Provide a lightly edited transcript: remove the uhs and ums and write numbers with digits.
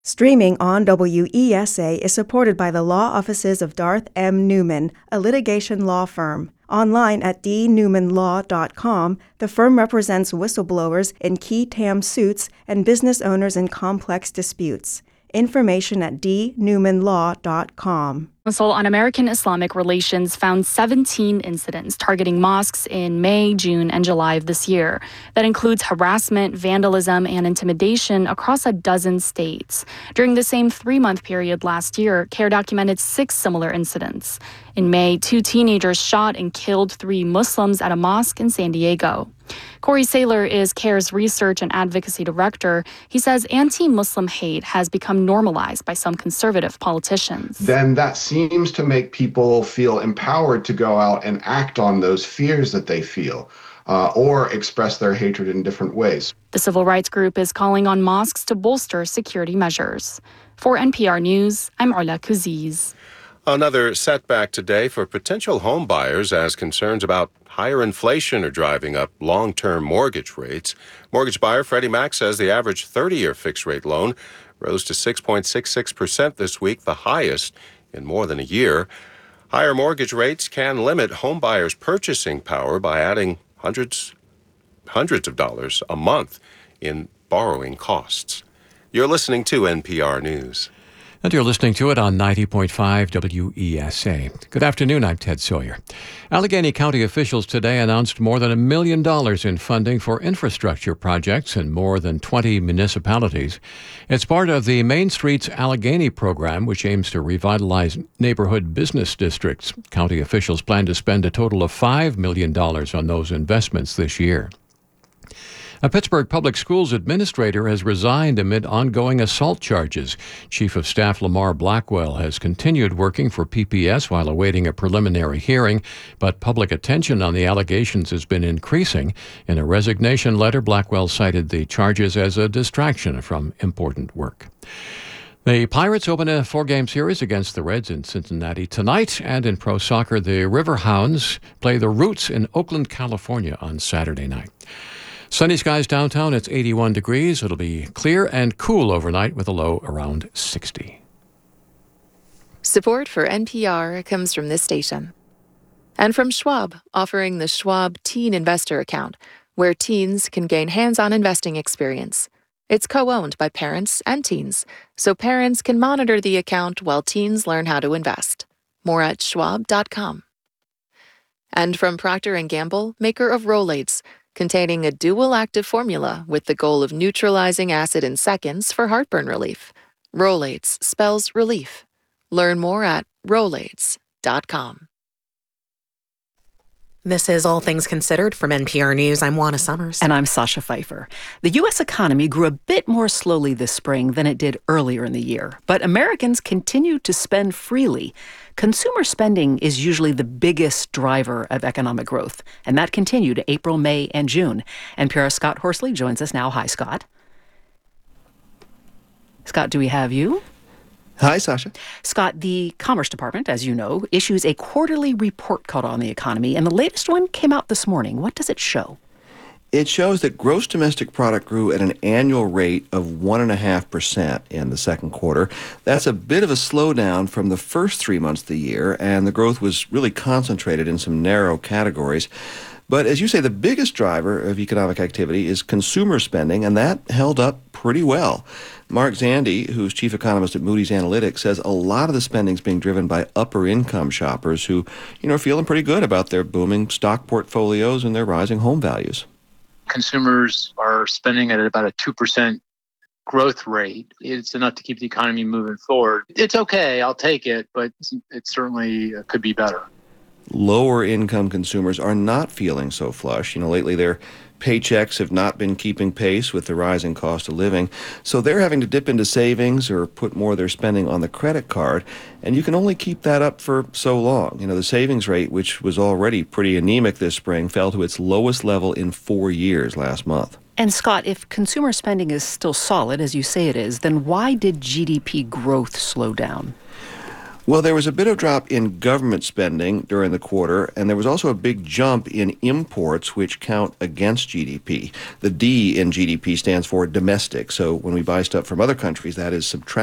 Streaming on WESA is supported by the law offices of Darth M. Newman, a litigation law firm. Online at dnewmanlaw.com, the firm represents whistleblowers in key TAM suits and business owners in complex disputes. Information at dnewmanlaw.com. Council on American Islamic Relations found 17 incidents targeting mosques in May, June, and July of this year. That includes harassment, vandalism, and intimidation across a dozen states. During the same 3-month period last year, CARE documented 6 similar incidents. In May, 2 teenagers shot and killed 3 Muslims at a mosque in San Diego. Corey Saylor is CARE's research and advocacy director. He says anti-Muslim hate has become normalized by some conservative politicians. Then that seems to make people feel empowered to go out and act on those fears that they feel, or express their hatred in different ways. The civil rights group is calling on mosques to bolster security measures. For NPR News, I'm Ola Kuziz. Another setback today for potential home buyers as concerns about higher inflation are driving up long-term mortgage rates. Mortgage buyer Freddie Mac says the average 30-year fixed-rate loan rose to 6.66% this week, the highest in more than a year. Higher mortgage rates can limit home buyers' purchasing power by adding hundreds of dollars a month in borrowing costs. You're listening to NPR News. And you're listening to it on 90.5 WESA. Good afternoon, I'm Ted Sawyer. Allegheny County officials today announced more than $1 million in funding for infrastructure projects in more than 20 municipalities. It's part of the Main Streets Allegheny program, which aims to revitalize neighborhood business districts. County officials plan to spend a total of $5 million on those investments this year. A Pittsburgh Public Schools administrator has resigned amid ongoing assault charges. Chief of Staff Lamar Blackwell has continued working for PPS while awaiting a preliminary hearing, but public attention on the allegations has been increasing. In a resignation letter, Blackwell cited the charges as a distraction from important work. The Pirates open a 4-game series against the Reds in Cincinnati tonight, and in pro soccer, the Riverhounds play the Roots in Oakland, California on Saturday night. Sunny skies downtown, it's 81 degrees. It'll be clear and cool overnight with a low around 60. Support for NPR comes from this station. And from Schwab, offering the Schwab Teen Investor Account, where teens can gain hands-on investing experience. It's co-owned by parents and teens, so parents can monitor the account while teens learn how to invest. More at schwab.com. And from Procter & Gamble, maker of Rolaids, containing a dual active formula with the goal of neutralizing acid in seconds for heartburn relief. Rolaids spells relief. Learn more at Rolaids.com. This is All Things Considered from NPR News. I'm Juana Summers. And I'm Sasha Pfeiffer. The U.S. economy grew a bit more slowly this spring than it did earlier in the year, but Americans continue to spend freely. Consumer spending is usually the biggest driver of economic growth, and that continued April, May, and June. NPR's Scott Horsley joins us now. Hi, Scott. Scott, do we have you? Hi, Sasha. Scott, the Commerce Department, as you know, issues a quarterly report card on the economy, and the latest one came out this morning. What does it show? It shows that gross domestic product grew at an annual rate of 1.5% in the second quarter. That's a bit of a slowdown from the first 3 months of the year, and the growth was really concentrated in some narrow categories. But as you say, the biggest driver of economic activity is consumer spending, and that held up pretty well. Mark Zandi, who's chief economist at Moody's Analytics, says a lot of the spending is being driven by upper-income shoppers who, are feeling pretty good about their booming stock portfolios and their rising home values. Consumers are spending at about a 2% growth rate. It's enough to keep the economy moving forward. It's okay, I'll take it, but it certainly could be better. Lower income consumers are not feeling so flush. Lately their paychecks have not been keeping pace with the rising cost of living, so they're having to dip into savings or put more of their spending on the credit card, and you can only keep that up for so long. The savings rate, which was already pretty anemic this spring, fell to its lowest level in 4 years last month. And Scott, if consumer spending is still solid, as you say it is, then why did GDP growth slow down? Well, there was a bit of drop in government spending during the quarter, and there was also a big jump in imports, which count against GDP. The D in GDP stands for domestic, so when we buy stuff from other countries, that is subtracted